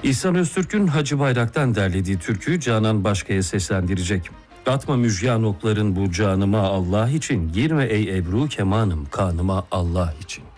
İhsan Öztürk'ün Hacı Bayrak'tan derlediği türküyü Canan Başkaya seslendirecek. Atma müjgan okların bu canıma Allah için, girme ey ebru kemanım kanıma Allah için.